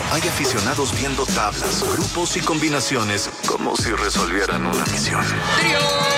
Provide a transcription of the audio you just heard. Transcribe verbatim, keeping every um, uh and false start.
hay aficionados viendo tablas, grupos y combinaciones como si resolvieran una misión.